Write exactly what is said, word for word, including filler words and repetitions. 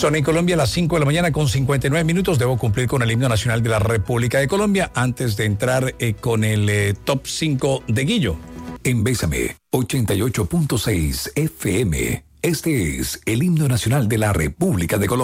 Son en Colombia las cinco de la mañana con cincuenta y nueve minutos. Debo cumplir con el himno nacional de la República de Colombia antes de entrar eh, con el eh, top cinco de Guillo. En Bésame, ochenta y ocho punto seis F M. Este es el himno nacional de la República de Colombia.